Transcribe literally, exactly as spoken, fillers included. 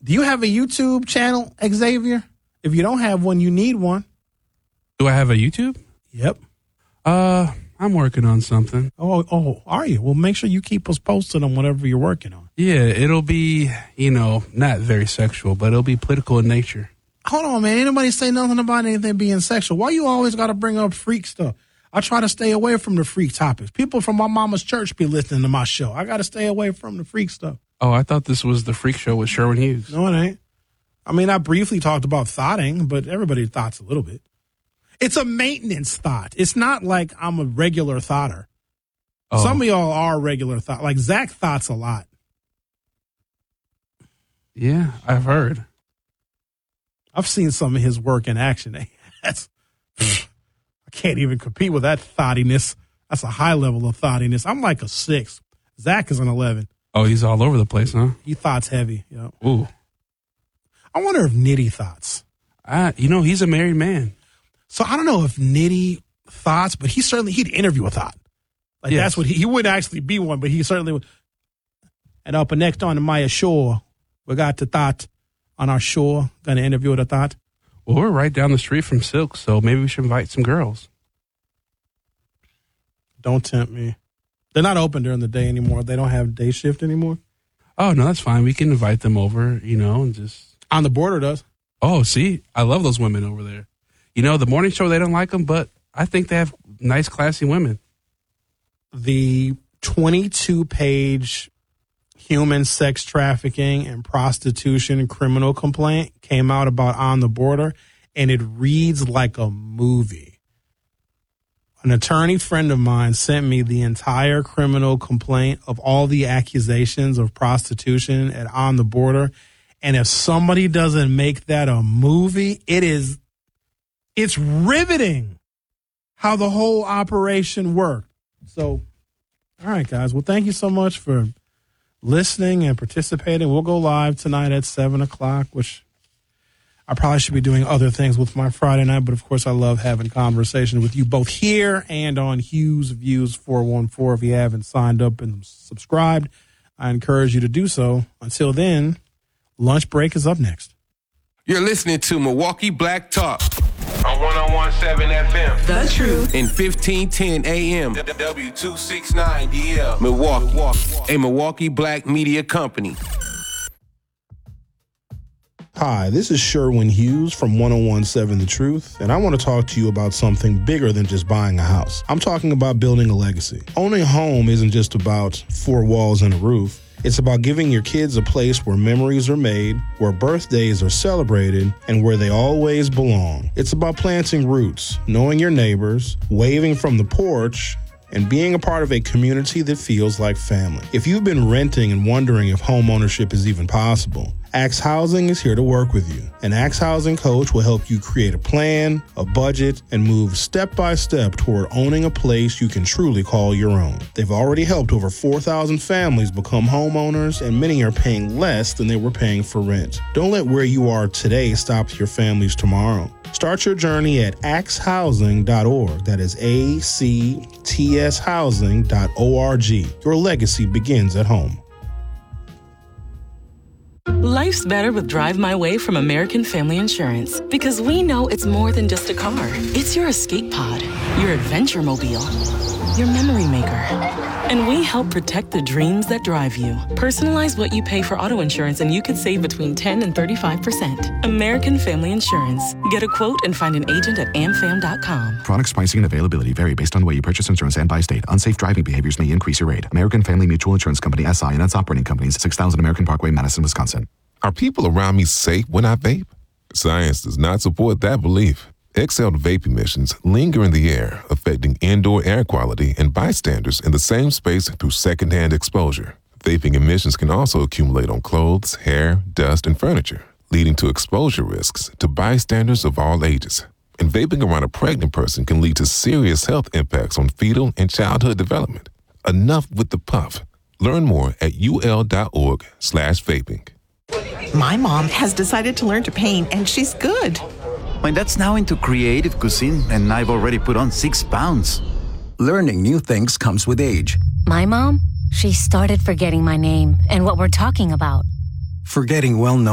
Do you have a YouTube channel, Xavier? If you don't have one, you need one. Do I have a YouTube? Yep. Uh, I'm working on something. Oh, oh, are you? Well, make sure you keep us posted on whatever you're working on. Yeah, it'll be, you know, not very sexual, but it'll be political in nature. Hold on, man. Anybody say nothing about anything being sexual? Why you always got to bring up freak stuff? I try to stay away from the freak topics. People from my mama's church be listening to my show. I got to stay away from the freak stuff. Oh, I thought this was the freak show with Sherwin Hughes. No, it ain't. I mean, I briefly talked about thoughting, but everybody thoughts a little bit. It's a maintenance thought. It's not like I'm a regular thoughter. Oh. Some of y'all are regular thought. Like Zach thoughts a lot. Yeah, I've heard. I've seen some of his work in action. That's, I can't even compete with that thoughtiness. That's a high level of thoughtiness. I'm like a six. Zach is an eleven. Oh, he's all over the place, huh? He thoughts heavy. You know? Ooh. I wonder if Nitty thoughts. Uh, you know, he's a married man. So I don't know if Nitty thoughts, but he certainly, he'd interview a thought. Like yes. That's what he, he wouldn't actually be one, but he certainly would. And up next on the Maya Shore, we got the thought on our shore, going to interview with a thought. Well, we're right down the street from Silk, so maybe we should invite some girls. Don't tempt me. They're not open during the day anymore. They don't have day shift anymore. Oh, no, that's fine. We can invite them over, you know, and just... On the Border does. Oh, see? I love those women over there. You know, the morning show, they don't like them, but I think they have nice, classy women. The twenty-two page human sex trafficking and prostitution criminal complaint came out about On the Border, and it reads like a movie. An attorney friend of mine sent me the entire criminal complaint of all the accusations of prostitution at On the Border. And if somebody doesn't make that a movie, it is, it's riveting how the whole operation worked. So, all right, guys. Well, thank you so much for listening and participating. We'll go live tonight at seven o'clock, which I probably should be doing other things with my Friday night. But, of course, I love having conversation with you both here and on Hughes Views four one four. If you haven't signed up and subscribed, I encourage you to do so. Until then, lunch break is up next. You're listening to Milwaukee Black Talk on one oh one point seven F M. The Truth. In fifteen ten A M. W two sixty-nine D L. Milwaukee. Milwaukee. A Milwaukee Black media company. Hi, this is Sherwin Hughes from one oh one point seven The Truth, and I want to talk to you about something bigger than just buying a house. I'm talking about building a legacy. Owning a home isn't just about four walls and a roof. It's about giving your kids a place where memories are made, where birthdays are celebrated, and where they always belong. It's about planting roots, knowing your neighbors, waving from the porch, and being a part of a community that feels like family. If you've been renting and wondering if home ownership is even possible, Axe Housing is here to work with you. An Axe Housing coach will help you create a plan, a budget, and move step by step toward owning a place you can truly call your own. They've already helped over four thousand families become homeowners, and many are paying less than they were paying for rent. Don't let where you are today stop your family's tomorrow. Start your journey at axe housing dot org. That is A C T S housing dot org. Your legacy begins at home. Life's better with Drive My Way from American Family Insurance, because we know it's more than just a car. It's your escape pod, your adventure mobile, your memory maker. And we help protect the dreams that drive you. Personalize what you pay for auto insurance and you could save between ten and thirty-five percent. American Family Insurance. Get a quote and find an agent at am fam dot com. Products pricing and availability vary based on the way you purchase insurance and by state. Unsafe driving behaviors may increase your rate. American Family Mutual Insurance Company, S I and its operating companies, six thousand American Parkway, Madison, Wisconsin. Are people around me safe when I vape? Science does not support that belief. Exhaled vape emissions linger in the air, affecting indoor air quality and bystanders in the same space through secondhand exposure. Vaping emissions can also accumulate on clothes, hair, dust, and furniture, leading to exposure risks to bystanders of all ages. And vaping around a pregnant person can lead to serious health impacts on fetal and childhood development. Enough with the puff. Learn more at ul.org slash vaping. My mom has decided to learn to paint, and she's good. My dad's now into creative cuisine, and I've already put on six pounds. Learning new things comes with age. My mom, she started forgetting my name and what we're talking about. Forgetting well-known